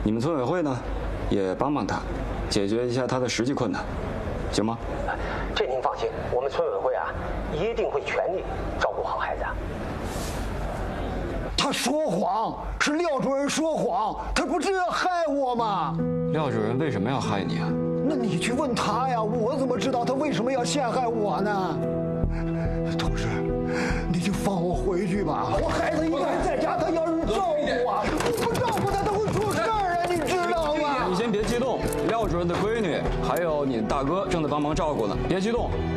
你们村委会呢，也帮帮他，解决一下他的实际困难，行吗？ 这您放心，我们村委会啊，一定会全力照顾好孩子。 他说谎，是廖主任说谎，他不是要害我吗？ 廖主任为什么要害你啊？ 那你去问他呀，我怎么知道他为什么要陷害我呢？同志，你就放我回去吧，我孩子一个人在家，他要人照顾我，我不照顾他，他会出事儿啊，你知道吗？ 你先别激动，廖主任的闺女还有你大哥正在帮忙照顾呢，别激动。